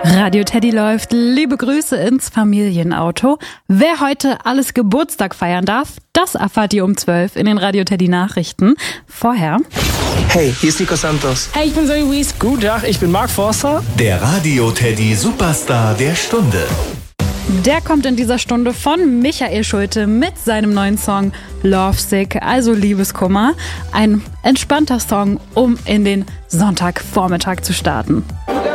Radio Teddy läuft. Liebe Grüße ins Familienauto. Wer heute alles Geburtstag feiern darf, das erfahrt ihr um 12 in den Radio Teddy Nachrichten. Vorher... Hey, hier ist Nico Santos. Hey, ich bin Zoe Wies. Guten Tag, ich bin Mark Forster. Der Radio Teddy Superstar der Stunde. Der kommt in dieser Stunde von Michael Schulte mit seinem neuen Song Lovesick, also Liebeskummer. Ein entspannter Song, um in den Sonntagvormittag zu starten.